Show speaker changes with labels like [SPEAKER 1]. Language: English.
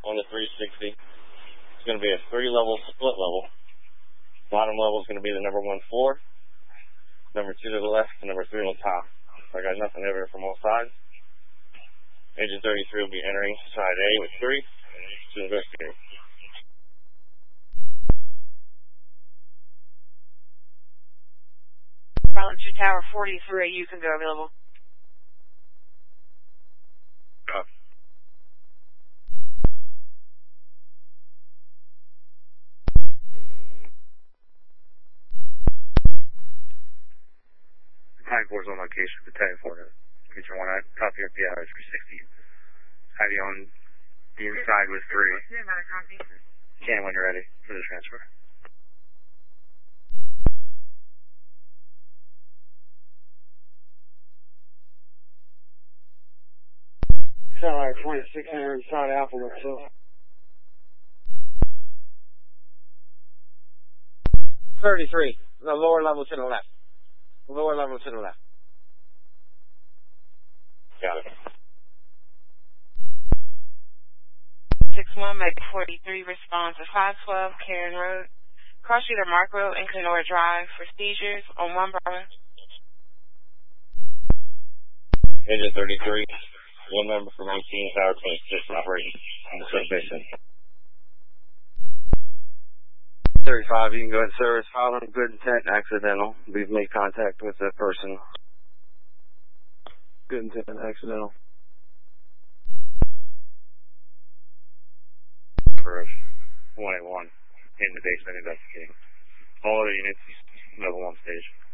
[SPEAKER 1] on the 360. It's going to be a 3-level split level. Bottom level is going to be the number 1 floor, number 2 to the left, and number 3 on top. So I got nothing over here from all sides. Agent 33 will be entering side A with 3 to investigate.
[SPEAKER 2] Pilot to Tower 43, you can go available.
[SPEAKER 1] Copy. Battalion 4 is on location. Battalion 4, Feature 1, copy your PRS 360. Have you on the inside with 3. Can when you're ready for the transfer.
[SPEAKER 3] Tower 26 inside Alphabet, so. 33, the lower level to the left. Lower level to the left.
[SPEAKER 1] Got it.
[SPEAKER 2] 61 Meg 43 responds to 512 Karen Road, Cross Street or Mark Road, and Kenora Drive for seizures on 1 Bravo.
[SPEAKER 1] Agent 33, one member from 18 Tower 26 operating in the substation.
[SPEAKER 3] 35, you can go ahead and service following good intent accidental. We've made contact with the person. Good intent accidental.
[SPEAKER 1] Number 181 in the basement investigating. All other units, level 1 stage.